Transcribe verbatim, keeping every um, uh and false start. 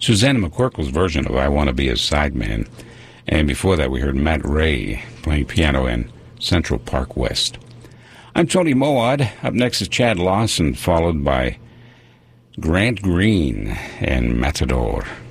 Susanna McCorkle's version of I Want to Be a Sideman. And before that, we heard Matt Ray playing piano in Central Park West. I'm Tony Moad. Up next is Chad Lawson, followed by Grant Green and Matador.